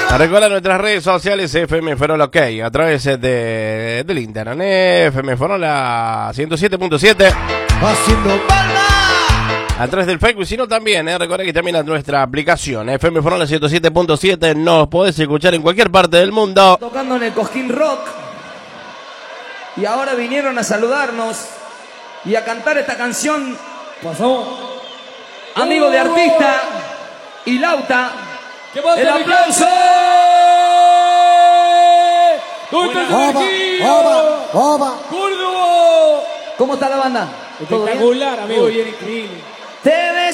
Recuerda nuestras redes sociales FM Forola OK a través del internet, FM Forola 107.7. Haciendo palma. A través del Facebook, sino también, recuerda que también a nuestra aplicación FM Forola 107.7. Nos podés escuchar en cualquier parte del mundo. Tocando en el Cosquín Rock. Y ahora vinieron a saludarnos y a cantar esta canción. Pasó. Amigo de artista y Lauta. ¿Qué pasa, ¡El aplauso! ¿Dónde está Oba, Sergio? oba, oba. ¡Córdoba! ¿Cómo está la banda? ¿Todo bien? Espectacular, amigo. Muy bien, increíble. Te